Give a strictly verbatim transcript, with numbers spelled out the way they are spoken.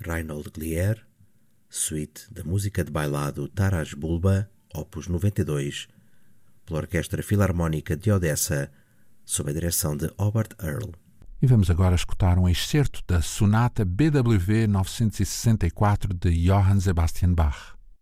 Reinhold Glier, suíte da música de bailado Taras Bulba, opus noventa e dois, pela Orquestra Filarmónica de Odessa, sob a direção de Hobart Earl. E vamos agora escutar um excerto da Sonata B W V novecentos e sessenta e quatro de Johann Sebastian Bach.